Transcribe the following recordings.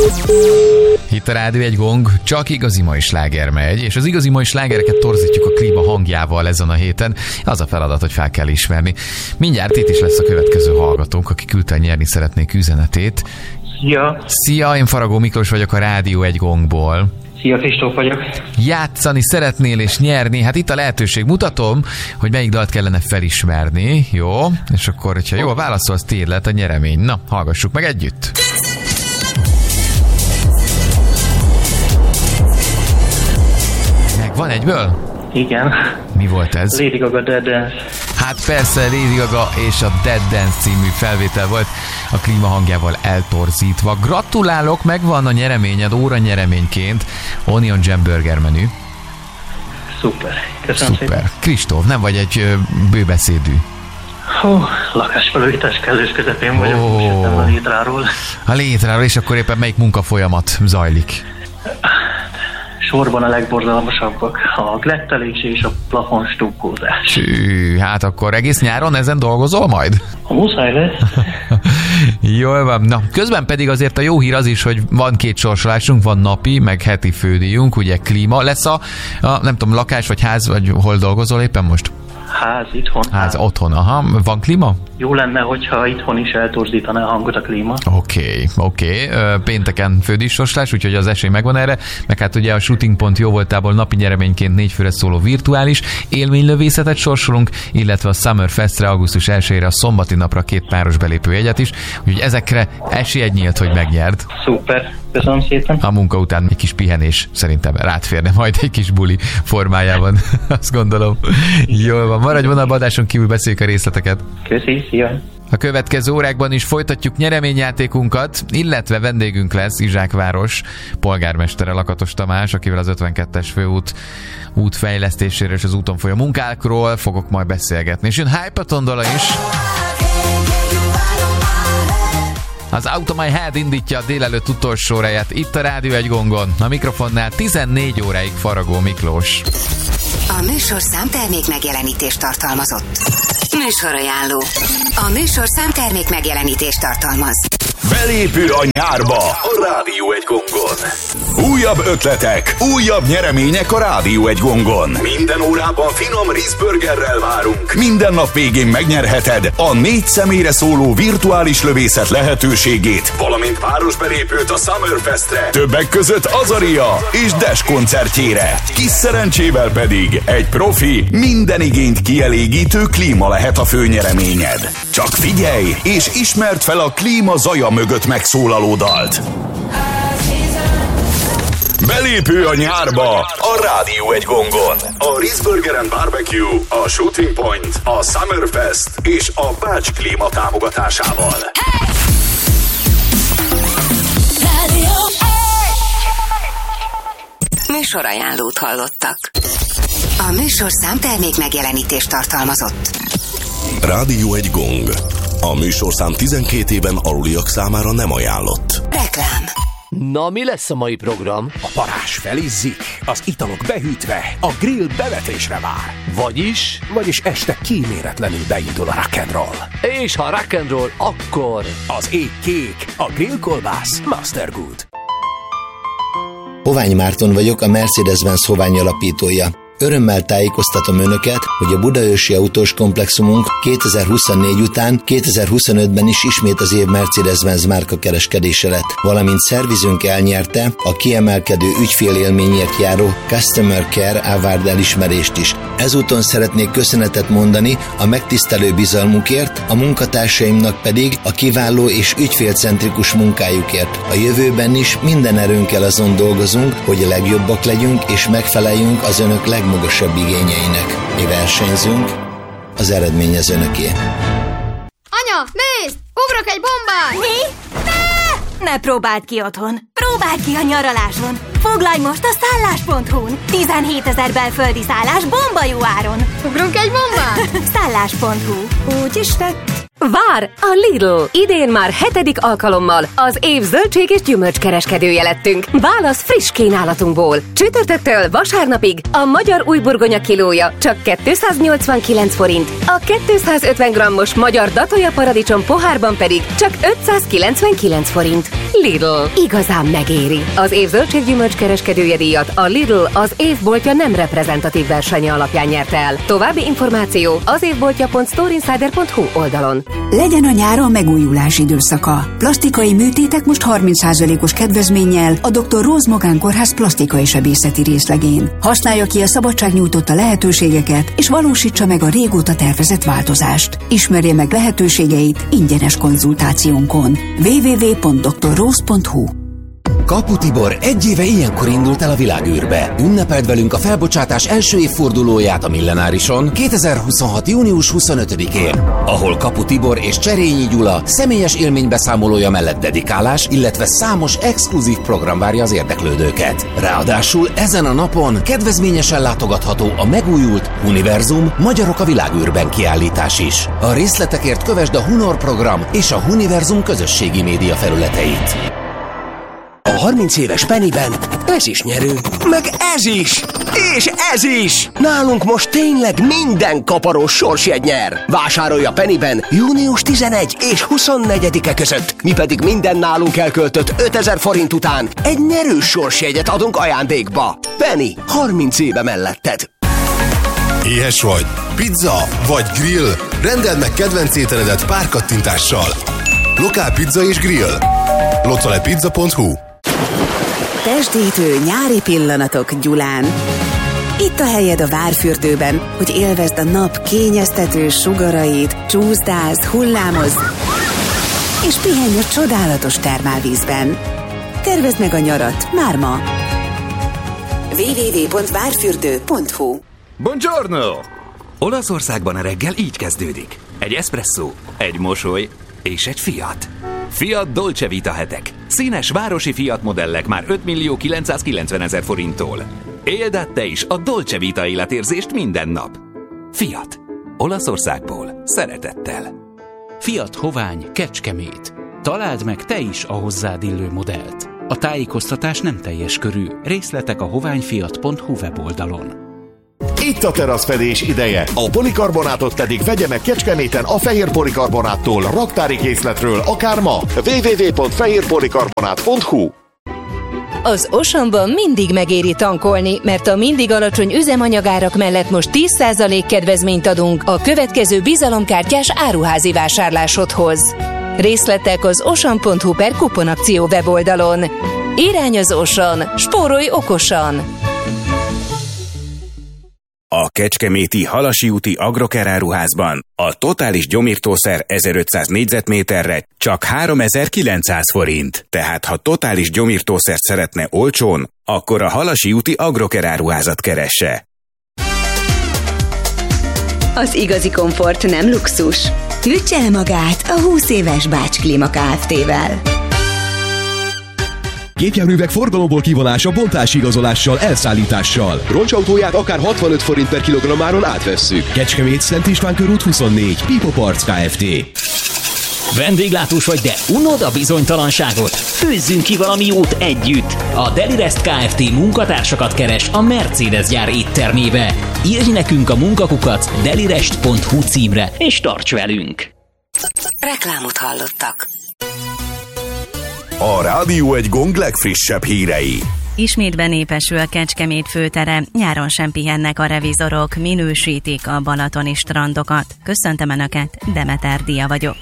Itt a Rádió egy Gong, csak igazi mai sláger megy, és az igazi mai slágereket torzítjuk a klíma hangjával ezen a héten. Az a feladat, hogy fel kell ismerni. Mindjárt itt is lesz a következő hallgatónk, aki küldte nyerni szeretnék üzenetét. Szia! Szia, én Faragó Miklós vagyok a Rádió egy Gongból. Szia, Kristóf vagyok. Játszani szeretnél és nyerni, hát itt a lehetőség. Mutatom, hogy melyik dalt kellene felismerni, jó? És akkor, hogyha jól válaszolsz, tiéd lehet a nyeremény. Na, hallgassuk meg együtt! Van egyből? Igen. Mi volt ez? Lady Gaga Dead Dance. Hát persze, Lady Gaga és a Dead Dance című felvétel volt a klíma hangjával eltorzítva. Gratulálok, megvan a nyereményed óra nyereményként. Onion Jam Burger menü. Szuper. Köszönöm Szuper. szépen. Kristóf, nem vagy egy bőbeszédű. Lakásfelújítás kellős közepén vagyok. Most jöttem a létráról. A létráról, és akkor éppen melyik munkafolyamat zajlik? Sorban a legborzalmasabbak. A glettelés és a plafon stukkózás. Hű, hát akkor egész nyáron ezen dolgozol majd? A muszáj lesz. Jól van. Na, közben pedig azért a jó hír az is, hogy van 2 sorsolásunk, van napi, meg heti fődíjunk, ugye klíma. Lesz a nem tudom, lakás vagy ház, vagy hol dolgozol éppen most? Ház, itthon. Ház, otthon, aha. Van klíma? Jó lenne, hogyha itthon is eltorzítaná a hangot a klíma. Oké. Pénteken fődíjsorsolás, úgyhogy az esély megvan erre. Meg hát ugye a Shooting.jo voltából napi nyereményként 4 főre szóló virtuális élménylövészetet sorsolunk, illetve a Summer Festre augusztus 1-ére a szombati napra 2 páros belépőjegyet is. Úgyhogy ezekre esélyed nyílt, hogy megnyerd. Szuper. Köszönöm szépen. A munka után egy kis pihenés szerintem rátférne majd egy kis buli formájában. Azt gondolom. Jól van. Maradj vonalban, adáson kívül beszéljük a részleteket. Köszi, szia. A következő órákban is folytatjuk nyereményjátékunkat, illetve vendégünk lesz Izsákváros polgármestere Lakatos Tamás, akivel az 52-es főút útfejlesztéséről és az úton folyó munkákról fogok majd beszélgetni. És jön Hypaton dala is. Az Out of My Head indítja a délelőtt utolsó óráját itt a Rádió egy Gongon. A mikrofonnál 14 óráig Faragó Miklós. A műsorszám termék megjelenítést tartalmazott. Műsorajánló. A műsorszám termék megjelenítést tartalmaz. Belépő a nyárba a Rádió egy Gongon. Újabb ötletek, újabb nyeremények a Rádió egy Gongon. Minden órában finom rizburgerrel várunk. Minden nap végén megnyerheted a 4 személyre szóló virtuális lövészet lehetőségét, valamint páros belépőt a Summer Festre. Többek között Azaria és Dash koncertjére. Kis szerencsével pedig egy profi, minden igényt kielégítő klíma lehet a főnyereményed. Csak figyelj, és ismerd fel a klíma zaja mögött megszólaló dalt. Belépő a nyárba a Rádió egy Gongon. A Rizburger and Barbecue, a Shooting Point, a Summerfest és a Bács Klíma támogatásával. Műsorajánlót hallottak. A műsorszám termék megjelenítést tartalmazott. Rádió egy Gong. A műsorszám 12 éven aluliak számára nem ajánlott. Reklám. Na, mi lesz a mai program? A parázs felizzik, az italok behűtve, a grill bevetésre vár. Vagyis este kíméletlenül beindul a rock'n'roll. És ha rock'n'roll, akkor az ég kék, a grillkolbász Master Good. Hovány Márton vagyok, a Mercedes-Benz Hovány alapítója. Örömmel tájékoztatom Önöket, hogy a Budaörsi autós komplexumunk 2024 után 2025-ben is ismét az év Mercedes-Benz márka kereskedése lett, valamint szervizünk elnyerte a kiemelkedő ügyfélélményért járó Customer Care Award elismerést is. Ezúton szeretnék köszönetet mondani a megtisztelő bizalmukért, a munkatársaimnak pedig a kiváló és ügyfélcentrikus munkájukért. A jövőben is minden erőnkkel azon dolgozunk, hogy a legjobbak legyünk és megfeleljünk az Önök legmagasabb igényeinek. Mi versenyzünk, az eredmény az Önöké. Anya, nézd! Ugrok egy bombát! Mi? Ne próbáld ki otthon! Próbáld ki a nyaraláson! Foglalj most a szállás.hu-n! 17 000 belföldi szállás bomba jó áron! Ugrunk egy bombát? Szállás.hu. Úgy is tett, Vár a Lidl! Idén már 7. alkalommal az év zöldség és gyümölcskereskedője lettünk. Válasz friss kínálatunkból. Csütörtöktől vasárnapig a magyar újburgonya kilója csak 289 forint, a 250 grammos magyar datolja paradicsom pohárban pedig csak 599 forint. Lidl. Igazán megéri. Az év zöldség gyümölcskereskedője díjat a Lidl az évboltja nem reprezentatív versenye alapján nyerte el. További információ az évboltja.storeinsider.hu oldalon. Legyen a nyáron megújulás időszaka. Plastikai műtétek most 30%-os kedvezménnyel a Dr. Rose Magánkórház plastikai sebészeti részlegén. Használja ki a szabadság nyújtotta lehetőségeket, és valósítsa meg a régóta tervezett változást. Ismerje meg lehetőségeit ingyenes konzultációnkon. www.drrose.hu. Kapu Tibor egy éve ilyenkor indult el a világűrbe. Ünnepeld velünk a felbocsátás első évfordulóját a Millenárison 2026. június 25-én, ahol Kapu Tibor és Cserényi Gyula személyes élménybeszámolója mellett dedikálás, illetve számos exkluzív program várja az érdeklődőket. Ráadásul ezen a napon kedvezményesen látogatható a megújult Univerzum Magyarok a világűrben kiállítás is. A részletekért kövesd a Hunor program és a Univerzum közösségi média felületeit. A 30 éves Pennyben ez is nyerő, meg ez is, és ez is! Nálunk most tényleg minden kaparós sorsjegy nyer. Vásárolj a Pennyben június 11 és 24-e között. Mi pedig minden nálunk elköltött 5000 forint után egy nyerős sorsjegyet adunk ajándékba. Penny, 30 éve melletted. Éhes vagy? Pizza vagy grill? Rendeld meg kedvenc ételedet pár kattintással. Lokál pizza és grill. localepizza.hu. Testítő nyári pillanatok Gyulán. Itt a helyed a várfürdőben, hogy élvezd a nap kényeztető sugarait, csúszdázz, hullámozz, és pihenj a csodálatos termálvízben. Tervezd meg a nyarat már ma. www.várfürdő.hu. Buongiorno! Olaszországban a reggel így kezdődik. Egy espresszó, egy mosoly és egy Fiat. Fiat Dolce Vita hetek. Színes városi Fiat modellek már 5.990.000 forinttól. Éld át te is a Dolce Vita életérzést minden nap. Fiat. Olaszországból szeretettel. Fiat Hovány Kecskemét. Találd meg te is a hozzád illő modellt. A tájékoztatás nem teljes körű. Részletek a hoványfiat.hu weboldalon. Itt a teraszfedés ideje. A polikarbonátot pedig vegye meg Kecskeméten a fehér polikarbonáttól, raktári készletről, akár ma. www.fehérpolikarbonát.hu. Az Oceanban mindig megéri tankolni, mert a mindig alacsony üzemanyagárak mellett most 10% kedvezményt adunk a következő bizalomkártyás áruházi vásárlásodhoz. Részletek az ocean.hu/kuponakció weboldalon. Irány az Ocean, spórolj okosan! A kecskeméti Halasi úti Agroker áruházban a totális gyomírtószer 1500 négyzetméterre csak 3900 forint. Tehát ha totális gyomírtószert szeretne olcsón, akkor a Halasi úti Agroker áruházat keresse. Az igazi komfort nem luxus. Hűtse el magát a 20 éves Bács Klíma Kft-vel. Gépjárművek forgalomból kivonása bontási igazolással, elszállítással. Roncsautóját akár 65 forint per kilogrammáron átvesszük. Kecskemét, Szent István körút 24, Pipo Parts Kft. Vendéglátós vagy, de unod a bizonytalanságot? Főzzünk ki valami jót együtt! A Delirest Kft. Munkatársakat keres a Mercedes gyár éttermébe. Írj nekünk a munkakukac delirest.hu címre, és tarts velünk! Reklámot hallottak. A Rádió egy Gong legfrissebb hírei. Ismét benépesül a Kecskemét főtere, nyáron sem pihennek a revizorok, minősítik a balatoni strandokat. Köszöntöm Önöket, Demeter Dia vagyok.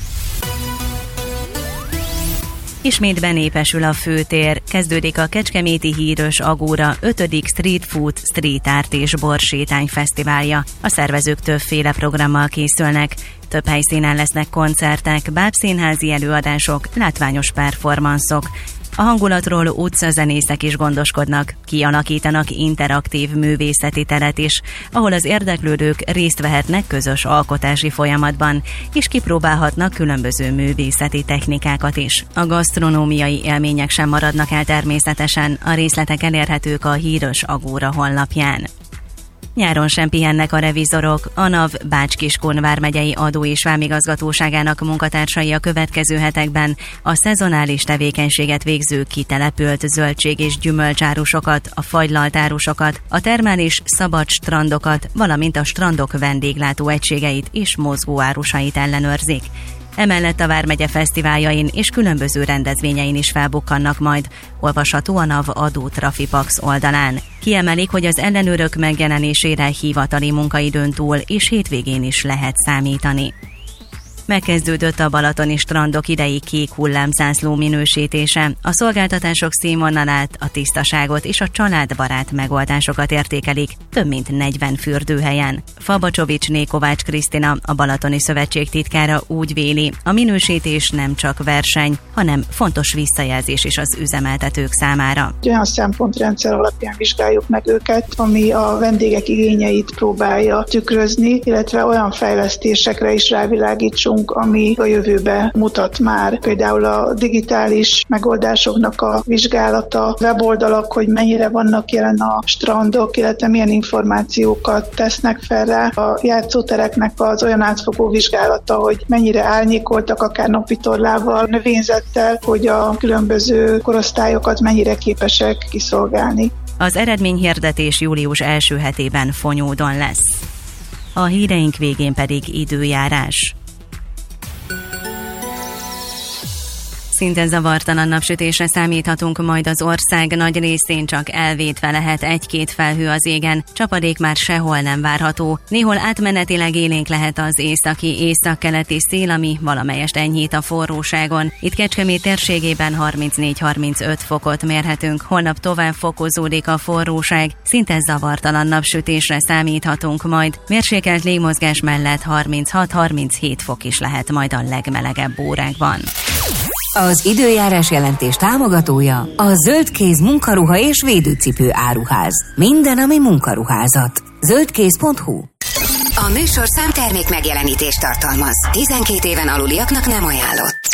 Ismét benépesül a főtér, kezdődik a Kecskeméti Híros Agóra 5. Street Food, Street Art és Borsétány Fesztiválja. A szervezők többféle programmal készülnek. Több helyszínen lesznek koncertek, bábszínházi előadások, látványos performanszok. A hangulatról utcazenészek is gondoskodnak, kialakítanak interaktív művészeti teret is, ahol az érdeklődők részt vehetnek közös alkotási folyamatban, és kipróbálhatnak különböző művészeti technikákat is. A gasztronómiai élmények sem maradnak el természetesen, a részletek elérhetők a Híros Agóra honlapján. Nyáron sem pihennek a revizorok. A NAV Bács-Kiskun vármegyei adó- és vámigazgatóságának munkatársai a következő hetekben a szezonális tevékenységet végző kitelepült zöldség- és gyümölcsárusokat, a fagylaltárusokat, a termális szabad strandokat, valamint a strandok vendéglátó egységeit és mozgóárusait ellenőrzik. Emellett a vármegye fesztiváljain és különböző rendezvényein is felbukkannak majd, olvasható a NAV Adó Trafipax oldalán. Kiemelik, hogy az ellenőrök megjelenésére hivatali munkaidőn túl és hétvégén is lehet számítani. Megkezdődött a balatoni strandok idei kék hullámzászló minősítése. A szolgáltatások színvonalát, a tisztaságot és a családbarát megoldásokat értékelik több mint 40 fürdőhelyen. Fabacsovicsné Kovács Krisztina, a Balatoni Szövetség titkára úgy véli, a minősítés nem csak verseny, hanem fontos visszajelzés is az üzemeltetők számára. Olyan szempontrendszer alapján vizsgáljuk meg őket, ami a vendégek igényeit próbálja tükrözni, illetve olyan fejlesztésekre is rávilágítsunk, ami a jövőbe mutat már. Például a digitális megoldásoknak a vizsgálata, weboldalak, hogy mennyire vannak jelen a strandok, illetve milyen információkat tesznek fel rá. A játszótereknek az olyan átfogó vizsgálata, hogy mennyire árnyékoltak, akár napitorlával, növényzettel, hogy a különböző korosztályokat mennyire képesek kiszolgálni. Az eredményhirdetés július első hetében Fonyódon lesz. A híreink végén pedig időjárás. Szinte zavartalan napsütésre számíthatunk majd az ország nagy részén, csak elvétve lehet egy-két felhő az égen, csapadék már sehol nem várható. Néhol átmenetileg élénk lehet az északi északkeleti szél, ami valamelyest enyhít a forróságon. Itt Kecskemét térségében 34-35 fokot mérhetünk, holnap tovább fokozódik a forróság, szinte zavartalan napsütésre számíthatunk majd. Mérsékelt légmozgás mellett 36-37 fok is lehet majd a legmelegebb órákban. Az időjárás jelentés támogatója a Zöldkéz munkaruha és védőcipő áruház. Minden, ami munkaruházat. Zöldkéz.hu. A műsorszám termék megjelenítést tartalmaz. 12 éven aluliaknak nem ajánlott.